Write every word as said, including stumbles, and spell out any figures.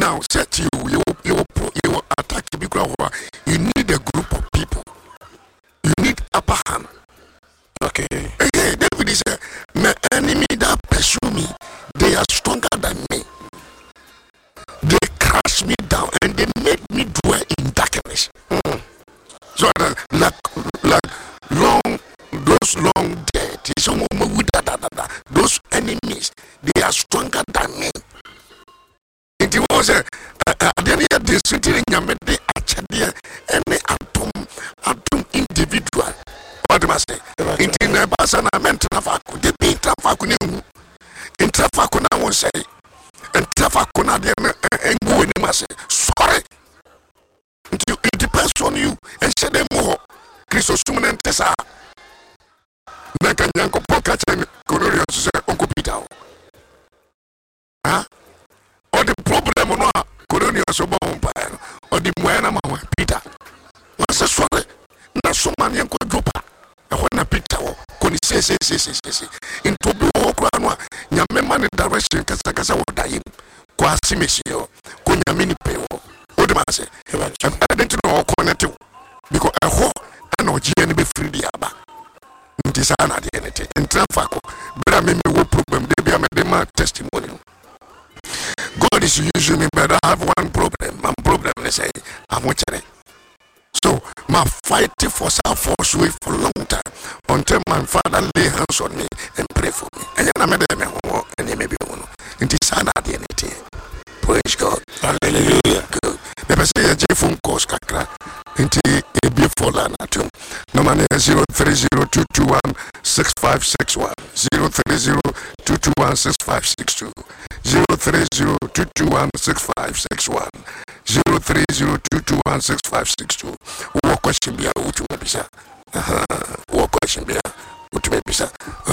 Now, set you, you, you, you attack a you need a group of people. You need upper hand. Okay. Okay, David is a, my enemy that pursue me, they are stronger than me. They crush me down and they make me dwell in darkness. Mm. So uh, like like long those long dead, those enemies, they are stronger than me. It was a then they sitting in Yamede Achadia and atom atom individual. What must say? In the Basana Mentrafaku, the Pin Trafaku, in Trafakuna won't say, and Trafakuna and go in must say, sorry. It depends on you and say them more. Christosuman and Tessa. Nakan Yanko Pokachan, Cornelius said, Uncle Peter. Huh? Or the problem on Cornelius Obama or the Moana Peter. What's a sorry? Not so many Uncle Dropa. I want a Peter. Koni say, say, say, say, say. In Tobu Okranwa, Yameman direction, Casacasa would die. Quasimisio, Kunyamini Peo. What do I say? I didn't know connected because I hope I know G N B free the Abba. Designer the entity in Trafaco, but I mean, no problem. They be a medema testimony. God is using me, but I have one problem. My problem is say I'm watching it. So my fighting for self force way for a long time until my father lay hands on me and pray for me. And then I made them and they may be one. In designer the entity. Praise God. Hallelujah. Good. Never say a J phone calls kakra into a before lana too. No money zero three zero two two one six five six one zero three zero two two one six five six two zero three zero two two one six five six one zero three zero two two one six five six two. What question be a what you may be, sir? What question be a what you may be, sir?